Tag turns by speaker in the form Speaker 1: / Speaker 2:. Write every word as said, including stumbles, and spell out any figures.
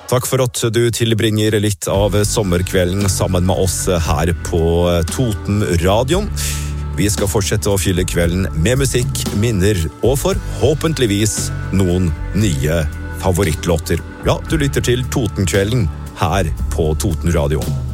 Speaker 1: Takk for at du tilbringer litt av sommerkvelden sammen med oss her på Totenradioen. Vi skal fortsette å fylle kvelden med musikk, minner og forhåpentligvis noen nye favorittlåter. Ja, du lytter til Totenkvelden her på Totenradioen.